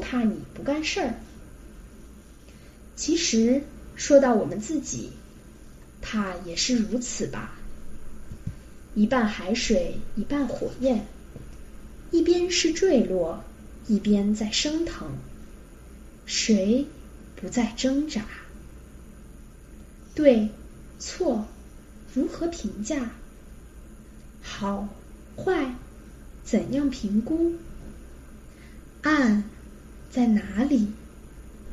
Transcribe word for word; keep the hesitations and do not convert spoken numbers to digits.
怕你不干事儿。其实说到我们自己，怕也是如此吧。一半海水，一半火焰，一边是坠落，一边在升腾，谁不在挣扎？对错如何评价？好坏怎样评估？暗在哪里？